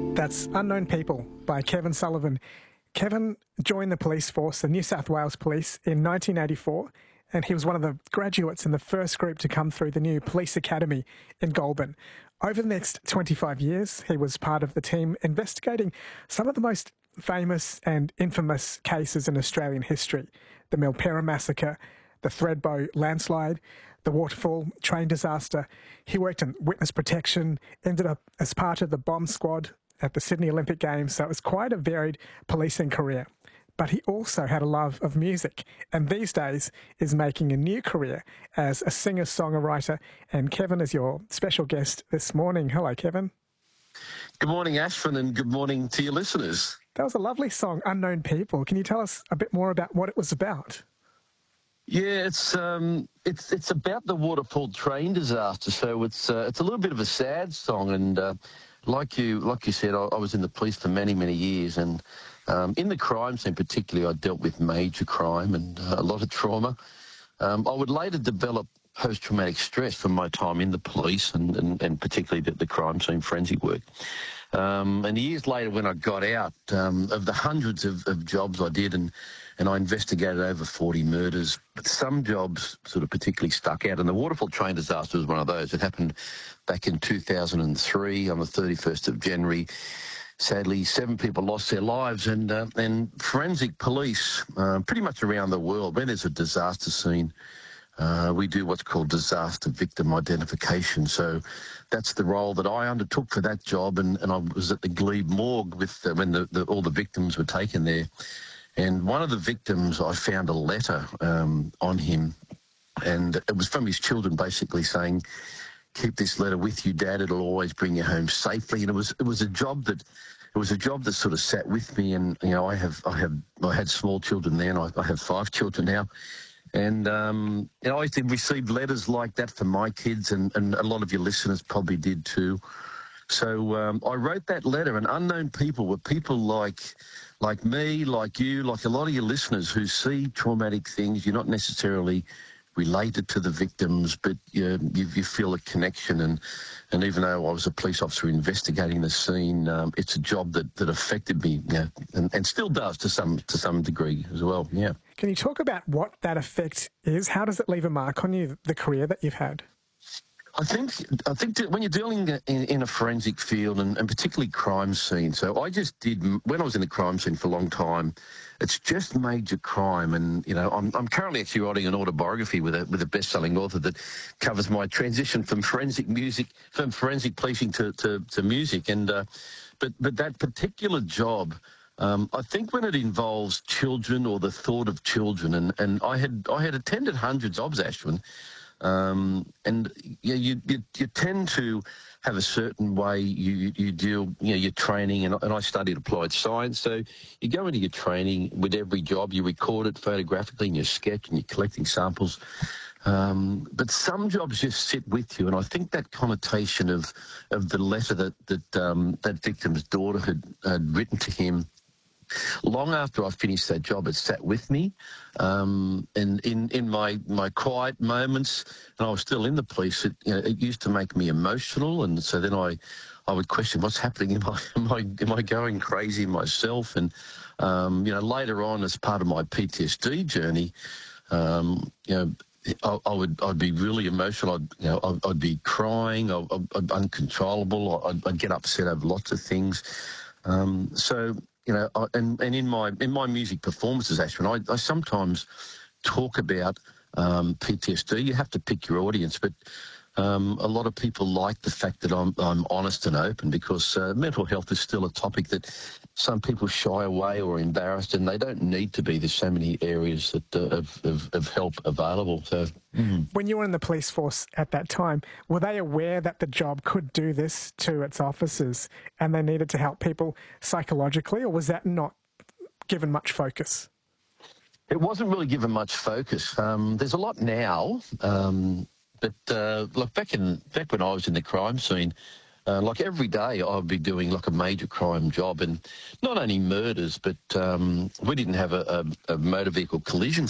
That's Unknown People by Kevin Sullivan. Kevin joined the police force, the New South Wales Police, in 1984, and he was one of the graduates in the first group to come through the new police academy in Goulburn. Over the next 25 years, he was part of the team investigating some of the most famous and infamous cases in Australian history: the Milperra Massacre, the Thredbo landslide, the Waterfall train disaster. He worked in witness protection, ended up as part of the bomb squad at the Sydney Olympic Games, so it was quite a varied policing career. But he also had a love of music, and these days is making a new career as a singer-songwriter. And Kevin is your special guest this morning. Hello, Kevin. Good morning, Ashwin, and good morning to your listeners. That was a lovely song, Unknown People. Can you tell us a bit more about what it was about? Yeah, it's about the Waterfall train disaster. So it's a little bit of a sad song, and like you said, I was in the police for many years, and in the crime scene particularly, I dealt with major crime and a lot of trauma. I would later develop post-traumatic stress from my time in the police and particularly the crime scene forensic work. And years later, when I got out, of the hundreds of jobs I did, and I investigated over 40 murders, but some jobs sort of particularly stuck out. And the Waterfall train disaster was one of those. It happened back in 2003 on the 31st of January. Sadly, 7 people lost their lives, and forensic police, pretty much around the world, when there's a disaster scene, we do what's called disaster victim identification. So that's the role that I undertook for that job, and I was at the Glebe morgue with when all the victims were taken there. And one of the victims, I found a letter on him, and it was from his children basically saying, "Keep this letter with you, Dad. It'll always bring you home safely." And it was a job that sort of sat with me. And you know, I had small children then. I have 5 children now. And you know, I received letters like that from my kids, and a lot of your listeners probably did too. So I wrote that letter, and Unknown People were people like me, like you, like a lot of your listeners who see traumatic things. You're not necessarily related to the victims, but you feel a connection. And even though I was a police officer investigating the scene, it's a job that affected me, you know, and still does to some degree as well. Yeah. Can you talk about what that effect is? How does it leave a mark on you, the career that you've had? I think that when you're dealing in a forensic field, and particularly crime scene, so I just did, when I was in the crime scene for a long time, it's just major crime. And, you know, I'm currently actually writing an autobiography with a best-selling author that covers my transition from forensic policing to music. And but that particular job, I think when it involves children or the thought of children, and I had attended hundreds of jobs, Ashwin, and you tend to have a certain way you deal, you know, your training, and I studied applied science, so you go into your training with every job, you record it photographically, and you sketch, and you're collecting samples. But some jobs just sit with you, and I think that connotation of the letter that victim's daughter had written to him, long after I finished that job, it sat with me. And in my quiet moments, and I was still in the police, it used to make me emotional. And so then I would question, what's happening? Am I going crazy myself? And you know, later on, as part of my PTSD journey, you know, I'd be really emotional. I'd be crying. I'd uncontrollable. I'd get upset over lots of things. So, you know, and in my music performances, Ashwin, I sometimes talk about PTSD. You have to pick your audience, but a lot of people like the fact that I'm honest and open, because mental health is still a topic that some people shy away or embarrassed, and they don't need to be. There's so many areas of help available. So, When you were in the police force at that time, were they aware that the job could do this to its officers and they needed to help people psychologically, or was that not given much focus? It wasn't really given much focus. There's a lot now, but look, back when I was in the crime scene, like every day I'd be doing like a major crime job, and not only murders, but we didn't have a motor vehicle collision